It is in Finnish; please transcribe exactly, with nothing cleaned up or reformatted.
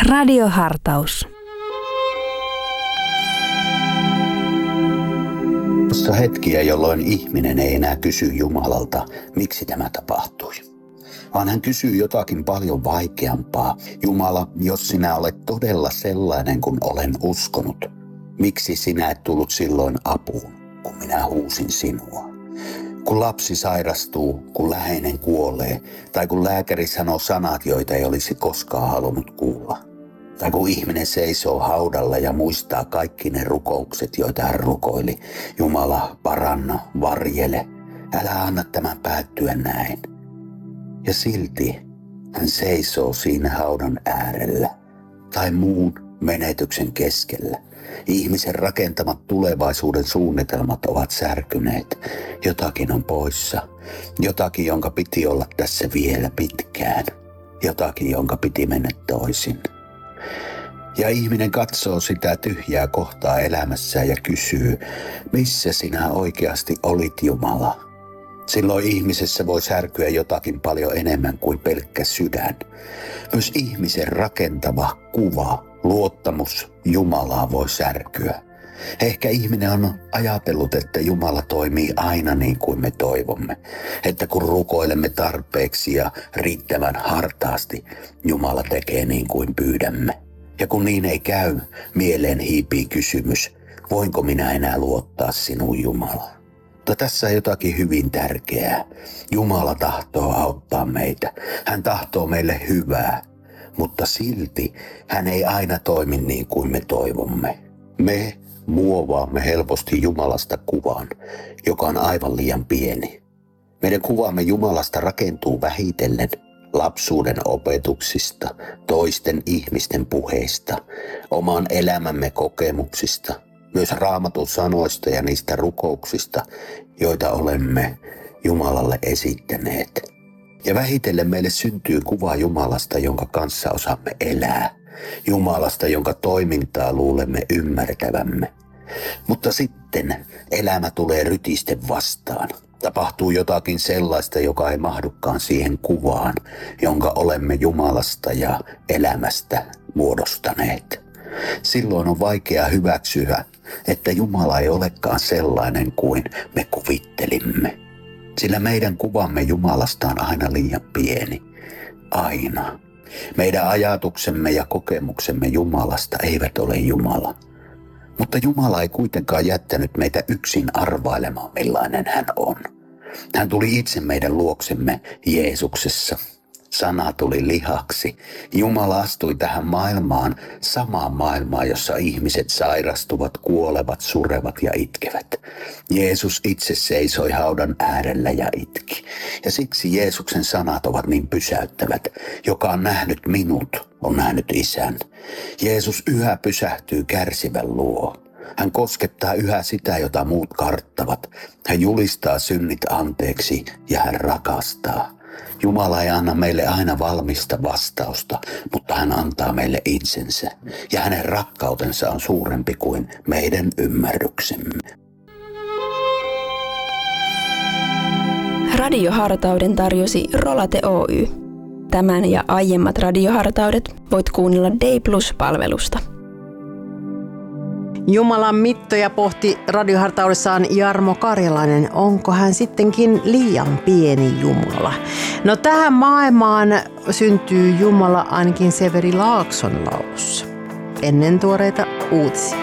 Radiohartaus. On hetkiä, jolloin ihminen ei enää kysy Jumalalta, miksi tämä tapahtui. Vaan hän kysyy jotakin paljon vaikeampaa. Jumala, jos sinä olet todella sellainen kuin olen uskonut, miksi sinä et tullut silloin apuun, kun minä huusin sinua? Kun lapsi sairastuu, kun läheinen kuolee, tai kun lääkäri sanoo sanat, joita ei olisi koskaan halunnut kuulla. Tai kun ihminen seisoo haudalla ja muistaa kaikki ne rukoukset, joita hän rukoili. Jumala, paranna, varjele, älä anna tämän päättyä näin. Ja silti hän seisoo siinä haudan äärellä tai muun menetyksen keskellä. Ihmisen rakentamat tulevaisuuden suunnitelmat ovat särkyneet. Jotakin on poissa. Jotakin, jonka piti olla tässä vielä pitkään. Jotakin, jonka piti mennä toisin. Ja ihminen katsoo sitä tyhjää kohtaa elämässään ja kysyy, missä sinä oikeasti olit, Jumala? Silloin ihmisessä voi särkyä jotakin paljon enemmän kuin pelkkä sydän. Myös ihmisen rakentava kuva, luottamus Jumalaa voi särkyä. Ehkä ihminen on ajatellut, että Jumala toimii aina niin kuin me toivomme. Että kun rukoilemme tarpeeksi ja riittävän hartaasti, Jumala tekee niin kuin pyydämme. Ja kun niin ei käy, mieleen hiipii kysymys, voinko minä enää luottaa sinuun, Jumala? Mutta tässä on jotakin hyvin tärkeää. Jumala tahtoo auttaa meitä. Hän tahtoo meille hyvää, mutta silti hän ei aina toimi niin kuin me toivomme. Me muovaamme helposti Jumalasta kuvan, joka on aivan liian pieni. Meidän kuvamme Jumalasta rakentuu vähitellen lapsuuden opetuksista, toisten ihmisten puheista, oman elämämme kokemuksista, myös Raamatun sanoista ja niistä rukouksista, joita olemme Jumalalle esittäneet. Ja vähitellen meille syntyy kuva Jumalasta, jonka kanssa osaamme elää. Jumalasta, jonka toimintaa luulemme ymmärtävämme. Mutta sitten elämä tulee rytisten vastaan. Tapahtuu jotakin sellaista, joka ei mahdukaan siihen kuvaan, jonka olemme Jumalasta ja elämästä muodostaneet. Silloin on vaikea hyväksyä, että Jumala ei olekaan sellainen kuin me kuvittelimme. Sillä meidän kuvamme Jumalasta on aina liian pieni. Aina. Meidän ajatuksemme ja kokemuksemme Jumalasta eivät ole Jumala. Mutta Jumala ei kuitenkaan jättänyt meitä yksin arvailemaan, millainen hän on. Hän tuli itse meidän luoksemme Jeesuksessa. Sana tuli lihaksi. Jumala astui tähän maailmaan, samaan maailmaan, jossa ihmiset sairastuvat, kuolevat, surevat ja itkevät. Jeesus itse seisoi haudan äärellä ja itki. Ja siksi Jeesuksen sanat ovat niin pysäyttävät. Joka on nähnyt minut, on nähnyt Isän. Jeesus yhä pysähtyy kärsivän luo. Hän koskettaa yhä sitä, jota muut karttavat. Hän julistaa synnit anteeksi ja hän rakastaa. Jumala ei anna meille aina valmista vastausta, mutta hän antaa meille itsensä. Ja hänen rakkautensa on suurempi kuin meidän ymmärryksemme. Radiohartauden tarjosi Rolate Oy. Tämän ja aiemmat radiohartaudet voit kuunnella Day Plus-palvelusta. Jumalan mittoja pohti radiohartaudessaan Jarmo Karjalainen. Onko hän sittenkin liian pieni Jumala? No tähän maailmaan syntyy Jumala ainakin Severi Laakson lausussa. Ennen tuoreita uutisia.